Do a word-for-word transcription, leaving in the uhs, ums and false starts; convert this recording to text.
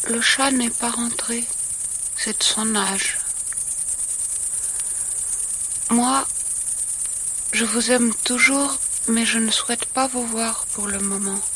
Le chat n'est pas rentré, c'est de son âge. Moi, je vous aime toujours, mais je ne souhaite pas vous voir pour le moment.